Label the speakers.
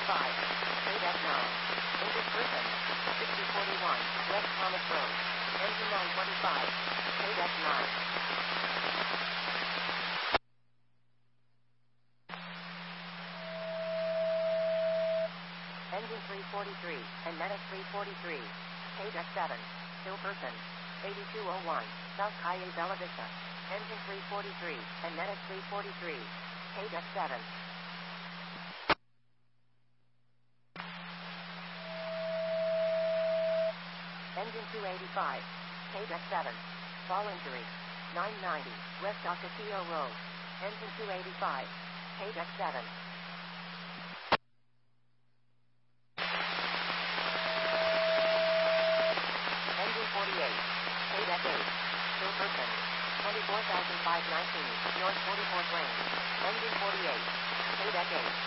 Speaker 1: KDEC 9. English Griffin. 6041. West Thomas Road. Engine 925. KDEC 9. Engine 343, and NETIC 343. KDEC 7. Still person. 8201. South Calle Bella Vista. Engine 343, and NETIC 343. KDEC 7. Engine 285. KDEC 7. Fall injury. 990. West Ocotillo Road. Engine 285. KDEC 7. Engine 48. KDEC 8. Still person. 24,519. North 44th Lane. Engine 48. KDEC 8.